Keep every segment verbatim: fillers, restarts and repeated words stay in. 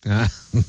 Ah.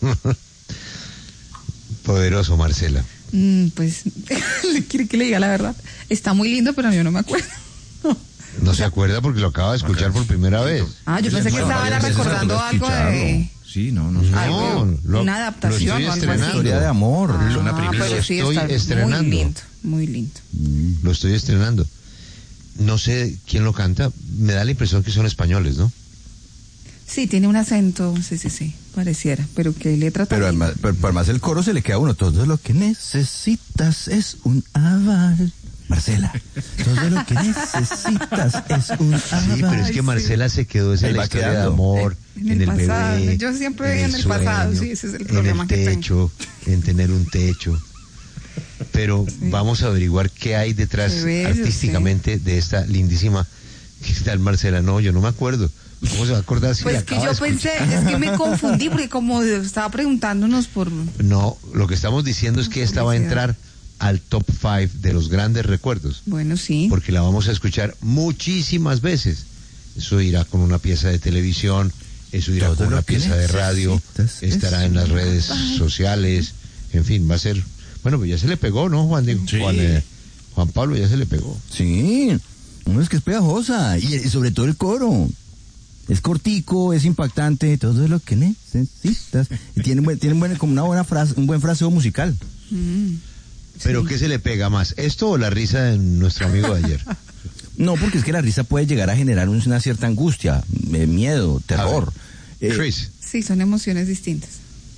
Poderoso, Marcela. Mm, pues, quiere que le diga la verdad. Está muy lindo, pero yo no me acuerdo. No se acuerda porque lo acaba de escuchar por primera vez. Ah, yo pensé que estaba era recordando algo de... Sí, no, no sé. No, lo, una adaptación lo o estoy algo así. estrenando. Historia de amor. Ah, es una película. pero sí Estoy está estrenando. muy lindo, muy lindo. Lo estoy estrenando. No sé quién lo canta. Me da la impresión que son españoles, ¿no? Sí, tiene un acento, sí, sí, sí, pareciera, pero qué letra tan Pero linda. además, pero, pero además el coro se le queda a uno. Todo lo que necesitas es un aval. Marcela, todo lo que necesitas es un aval. Sí, pero es que Marcela se quedó esa Ahí la va historia quedando. de amor, En en el el, pasado. bebé. Yo siempre en en el el pasado, sueño, sí, ese es el en problema el que tengo. techo, en tener un techo. Pero Sí. vamos a averiguar qué hay detrás Qué bello, artísticamente de esta lindísima. ¿Qué tal, Marcela? No, yo no me acuerdo. ¿Cómo se va a acordar si Pues la que acaba yo de pensé, escuchar? es que me confundí porque como estaba preguntándonos por... No, lo que estamos diciendo es que esta va a Publicidad. entrar al top cinco de los grandes recuerdos, Bueno, sí. porque la vamos a escuchar muchísimas veces. Eso irá con una pieza de televisión, eso irá Todo con lo una que pieza de radio, necesitas estará es en las un redes aval. sociales, en fin, va a ser... Bueno, pues ya se le pegó, ¿no, Juan? Diego? Sí. Juan, eh, Juan Pablo ya se le pegó. Sí, no, es que es pegajosa. Y, y sobre todo el coro. Es cortico, es impactante, todo lo que necesitas. Y tiene, buen- tiene buen- como una buena frase, un buen fraseo musical. Mm, ¿Pero sí. qué se le pega más, esto o la risa de nuestro amigo de ayer? No, porque es que la risa puede llegar a generar un- una cierta angustia, eh, miedo, terror. Eh, Chris. Sí, son emociones distintas.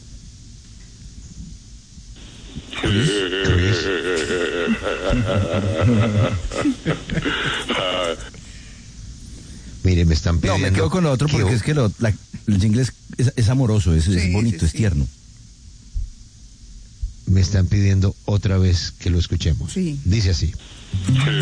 Chris. Mire, me están no, pidiendo... me quedo con lo otro porque que- es que lo, la- el jingle es, es- es amoroso, es, es Sí, bonito, sí, es sí. tierno. Me están pidiendo otra vez que lo escuchemos. Sí. Dice así.